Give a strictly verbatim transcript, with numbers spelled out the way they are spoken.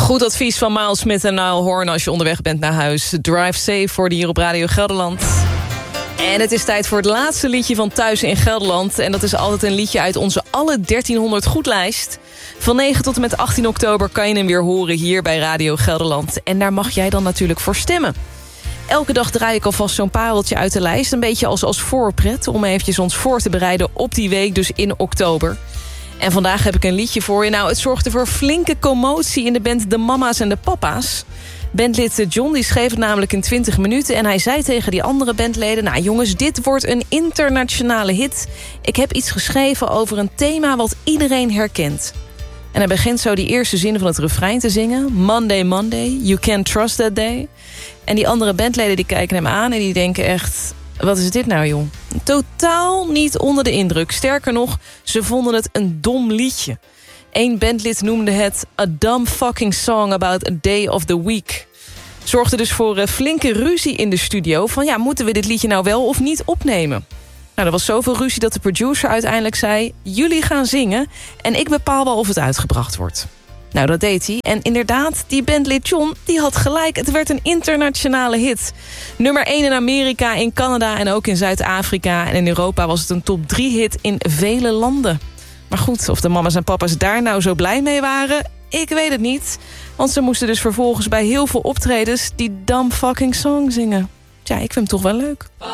Goed advies van Miles Smith en Niall Horan als je onderweg bent naar huis. Drive safe voor hier op Radio Gelderland. En het is tijd voor het laatste liedje van Thuis in Gelderland. En dat is altijd een liedje uit onze alle dertienhonderd goedlijst. Van negen tot en met achttien oktober kan je hem weer horen hier bij Radio Gelderland. En daar mag jij dan natuurlijk voor stemmen. Elke dag draai ik alvast zo'n pareltje uit de lijst. Een beetje als, als voorpret om eventjes ons voor te bereiden op die week, dus in oktober. En vandaag heb ik een liedje voor je. Nou, het zorgde voor flinke commotie in de band De Mama's en de Papa's. Bandlid John die schreef het namelijk in twintig minuten... en hij zei tegen die andere bandleden... nou jongens, dit wordt een internationale hit. Ik heb iets geschreven over een thema wat iedereen herkent. En hij begint zo die eerste zin van het refrein te zingen. Monday, Monday, you can't trust that day. En die andere bandleden die kijken hem aan en die denken echt... wat is dit nou, joh? Totaal niet onder de indruk. Sterker nog, ze vonden het een dom liedje. Eén bandlid noemde het a dumb fucking song about a day of the week. Zorgde dus voor uh, flinke ruzie in de studio... van ja, moeten we dit liedje nou wel of niet opnemen? Nou, er was zoveel ruzie dat de producer uiteindelijk zei... jullie gaan zingen en ik bepaal wel of het uitgebracht wordt. Nou, dat deed hij. En inderdaad, die bandlid John, die had gelijk. Het werd een internationale hit. Nummer één in Amerika, in Canada en ook in Zuid-Afrika. En in Europa was het een top drie hit in vele landen. Maar goed, of de mama's en papa's daar nou zo blij mee waren... ik weet het niet. Want ze moesten dus vervolgens bij heel veel optredens... die dumb fucking song zingen. Tja, ik vind hem toch wel leuk.